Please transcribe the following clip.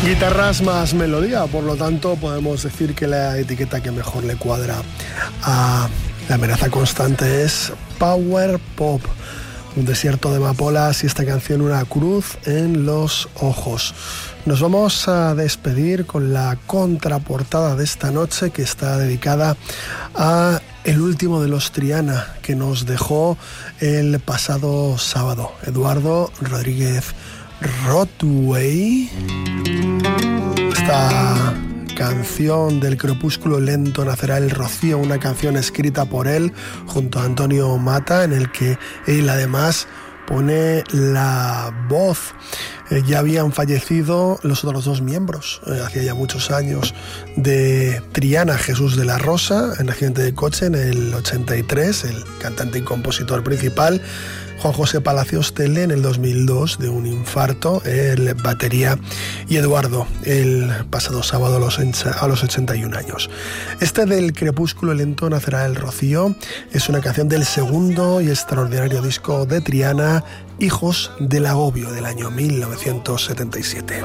Guitarras más melodía, por lo tanto podemos decir que la etiqueta que mejor le cuadra a La amenaza constante es Power Pop. Un desierto de amapolas y esta canción una cruz en los ojos. Nos vamos a despedir con la contraportada de esta noche, que está dedicada a el último de los Triana, que nos dejó el pasado sábado, Eduardo Rodríguez Rotway. Esta canción del crepúsculo lento nacerá el rocío, una canción escrita por él junto a Antonio Mata, en el que él además pone la voz. Ya habían fallecido los otros dos miembros, hacía ya muchos años, de Triana, Jesús de la Rosa, en accidente de coche en el 83, el cantante y compositor principal, Juan José Palacios Tele en el 2002 de un infarto, el batería, y Eduardo el pasado sábado a los 81 años. Este del crepúsculo lento nacerá el rocío es una canción del segundo y extraordinario disco de Triana, Hijos del Agobio, del año 1977.